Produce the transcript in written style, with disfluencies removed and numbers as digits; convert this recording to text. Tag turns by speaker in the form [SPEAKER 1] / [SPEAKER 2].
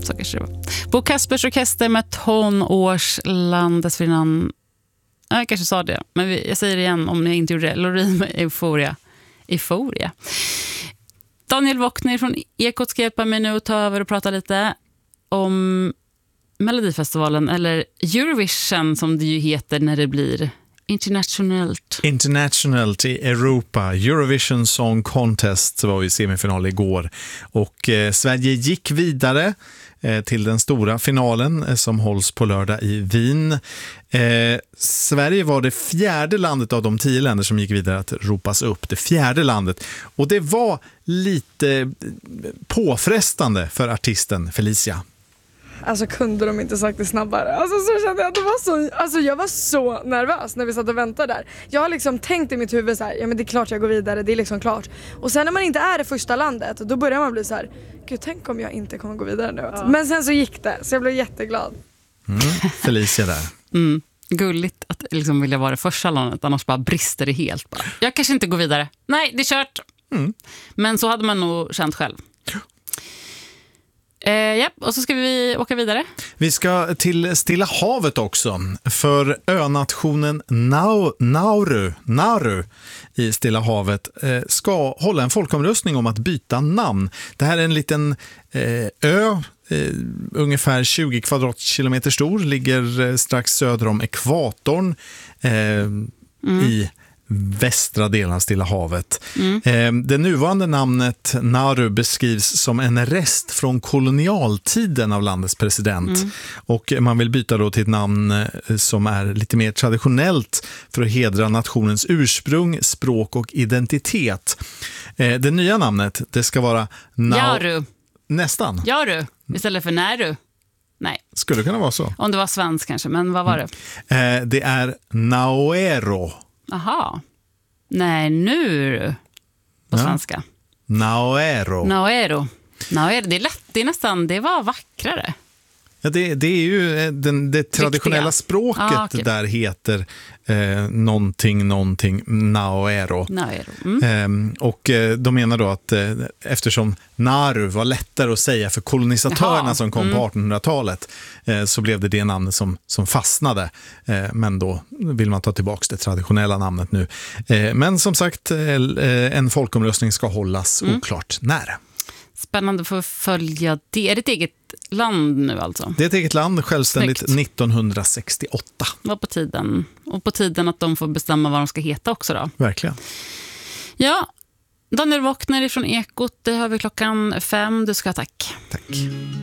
[SPEAKER 1] så kanske det var. Bo Kaspers orkester med tonårsland dessförinnan. Jag kanske sa det, men jag säger det igen om ni inte gjorde det. Loreen med Euphoria. Daniel Wockner från Ekot ska hjälpa mig nu att ta över och prata lite om Melodifestivalen, eller Eurovision som det ju heter när det blir internationellt i Europa. Eurovision Song Contest var i semifinal igår och Sverige gick vidare till den stora finalen som hålls på lördag i Wien. Sverige var det fjärde landet av de 10 länder som gick vidare att ropas upp. Det fjärde landet. Och det var lite påfrestande för artisten Felicia.
[SPEAKER 2] Alltså kunde de inte sagt det snabbare? Alltså så kände jag att jag var så nervös när vi satt och väntade där. Jag har liksom tänkt i mitt huvud så här, ja men det är klart jag går vidare, det är liksom klart. Och sen när man inte är det första landet, då börjar man bli så här, gud tänk om jag inte kommer gå vidare nu. Ja. Men sen så gick det, så jag blev jätteglad.
[SPEAKER 1] Felicia där. Gulligt att liksom vilja vara det första landet, annars bara brister det helt. Bara. Jag kanske inte går vidare. Nej, det är kört. Men så hade man nog känt själv. Ja, och så ska vi åka vidare. Vi ska till Stilla havet också. För önationen Nauru i Stilla havet ska hålla en folkomröstning om att byta namn. Det här är en liten ö, ungefär 20 kvadratkilometer stor, ligger strax söder om ekvatorn i västra delen av Stilla havet. Det nuvarande namnet Nauru beskrivs som en rest från kolonialtiden av landets president. Och man vill byta då till ett namn som är lite mer traditionellt för att hedra nationens ursprung, språk och identitet. Det nya namnet, det ska vara Jaru.
[SPEAKER 2] Nästan.
[SPEAKER 1] Jaru, istället för Naru. Nej.
[SPEAKER 2] Skulle kunna vara så.
[SPEAKER 1] Om det var svensk kanske, men vad var det?
[SPEAKER 2] Det är Naoero.
[SPEAKER 1] Aha. Nej, nu på svenska.
[SPEAKER 2] Naoero.
[SPEAKER 1] Det är lätt, det är nästan, det var vackrare.
[SPEAKER 2] Ja, det är ju det traditionella språket där heter någonting Naoero. Och de menar då att eftersom Naru var lättare att säga för kolonisatörerna som kom på 1800-talet så blev det namnet som fastnade. Men då vill man ta tillbaka det traditionella namnet nu. Men som sagt, en folkomröstning ska hållas oklart när. Spännande för att följa det. Är det ett eget land nu alltså? Det är ett eget land, självständigt. Snyggt. 1968. Var på tiden. Och på tiden att de får bestämma vad de ska heta också då. Verkligen. Ja, Daniel Wockner från Ekot, det hör vi 5:00. Du ska ha tack. Tack.